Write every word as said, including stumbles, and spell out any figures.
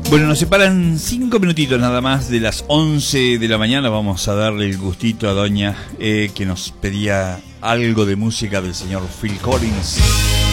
Bueno, nos separan cinco minutitos nada más de las once de la mañana. Vamos a darle el gustito a Doña, eh, que nos pedía algo de música del señor Phil Collins.